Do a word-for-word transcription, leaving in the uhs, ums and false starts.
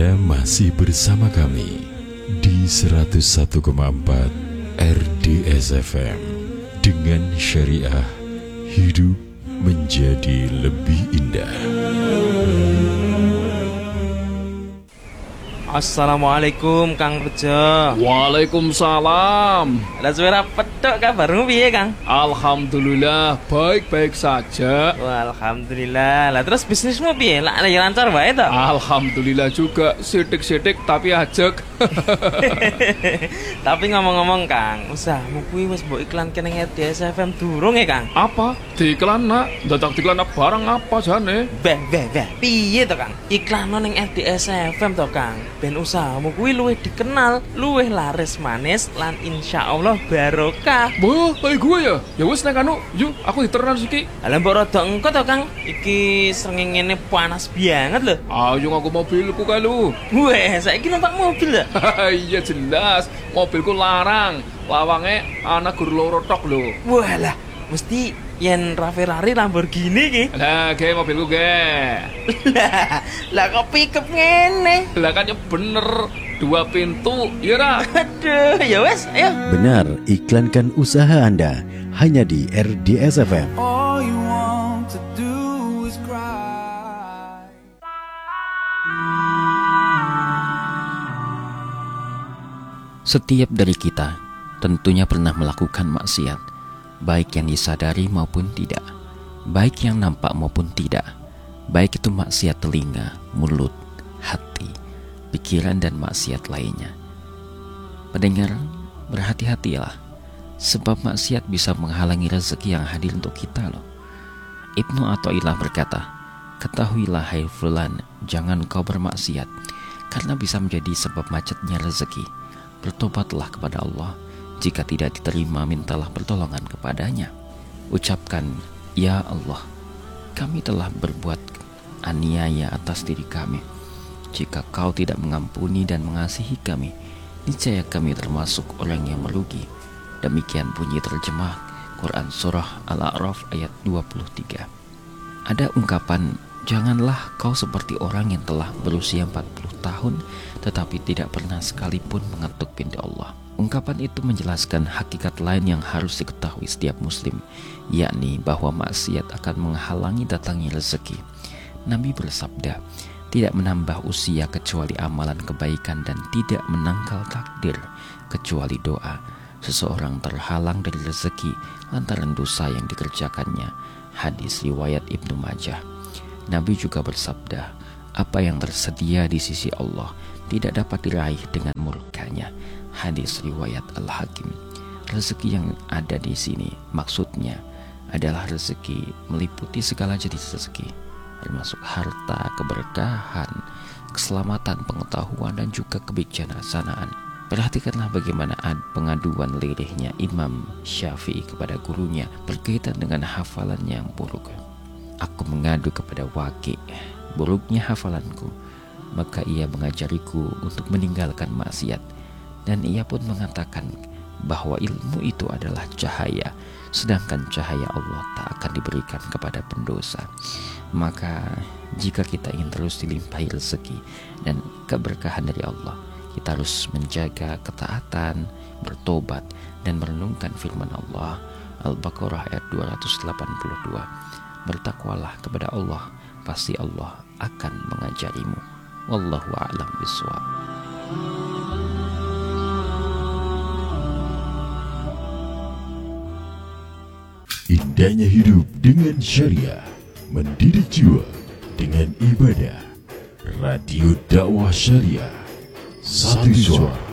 Anda masih bersama kami di seratus satu koma empat R D S F M. Dengan syariah, hidup menjadi lebih indah. Assalamualaikum Kang Bejo. Waalaikumsalam. Lah suara petok kabarmu piye Kang? Alhamdulillah baik-baik saja. Wah, alhamdulillah. Lah terus bisnismu piye? Lah lagi lancar wae to? Alhamdulillah juga, sidik-sidik tapi ajek. Tapi ngomong-ngomong Kang, usahamu kuwi wis mbok iklanke ning R D S F M durung ya Kang? Apa? Diiklan nak? Dadak diiklan barang apa jane? Beh, beh, beh. Piye to Kang? Iklan ning R D S F M to Kang. Ben usahamu kuwi luwih dikenal, luwih laris manis lan insyaallah barokah. Wah, kayak gue ya? Ya wis nek anu, yuk aku diteran siki. Lah mbok rada engko to Kang. Iki srengenge panas banget lho. Ayo ngaku mobilku kae lu. Weh, saiki numpak mobil lho. Iya jelas, mobilku larang. Lawange ana guru loro tok lho. Walah, mesti yen Ferrari Lamborghini ki. Lah, ge mobilku ge. Lah, lah kok pickup ngene? Lah kan ya bener, dua pintu, ya ra? Aduh, ya wes, ayo. Benar, iklankan usaha Anda hanya di R D S F M. All you want to do is cry. Setiap dari kita tentunya pernah melakukan maksiat, baik yang disadari maupun tidak, baik yang nampak maupun tidak, baik itu maksiat telinga, mulut, hati, pikiran dan maksiat lainnya. Pendengar, berhati-hatilah, sebab maksiat bisa menghalangi rezeki yang hadir untuk kita loh. Ibnu Athaillah berkata, ketahuilah hai fulan, jangan kau bermaksiat, karena bisa menjadi sebab macetnya rezeki. Bertobatlah kepada Allah, jika tidak diterima mintalah pertolongan kepadanya. Ucapkan, ya Allah, kami telah berbuat aniaya atas diri kami. Jika kau tidak mengampuni dan mengasihi kami, niscaya kami termasuk orang yang merugi. Demikian bunyi terjemah Quran Surah Al-A'raf ayat dua puluh tiga. Ada ungkapan, janganlah kau seperti orang yang telah berusia empat puluh tahun tetapi tidak pernah sekalipun mengetuk pintu Allah. Ungkapan itu menjelaskan hakikat lain yang harus diketahui setiap muslim, yakni bahwa maksiat akan menghalangi datangnya rezeki. Nabi bersabda, tidak menambah usia kecuali amalan kebaikan dan tidak menangkal takdir kecuali doa. Seseorang terhalang dari rezeki lantaran dosa yang dikerjakannya. Hadis riwayat Ibnu Majah. Nabi juga bersabda, apa yang tersedia di sisi Allah tidak dapat diraih dengan murkanya. Hadis riwayat Al-Hakim. Rezeki yang ada di sini maksudnya adalah rezeki meliputi segala jenis rezeki, termasuk harta, keberkahan, keselamatan, pengetahuan dan juga kebijaksanaan. Perhatikanlah bagaimana pengaduan lirihnya Imam Syafi'i kepada gurunya berkaitan dengan hafalannya yang buruk. Aku mengadu kepada Waki, buruknya hafalanku, maka ia mengajariku untuk meninggalkan maksiat. Dan ia pun mengatakan bahwa ilmu itu adalah cahaya, sedangkan cahaya Allah tak akan diberikan kepada pendosa. Maka jika kita ingin terus dilimpahi rezeki dan keberkahan dari Allah, kita harus menjaga ketaatan, bertobat, dan merenungkan firman Allah Al-Baqarah ayat dua ratus delapan puluh dua. Bertakwalah kepada Allah, pasti Allah akan mengajarimu. Wallahu a'lam bishawab. Indahnya hidup dengan syariah, mendidik jiwa dengan ibadah. Radio Dakwah Syariah, satu suara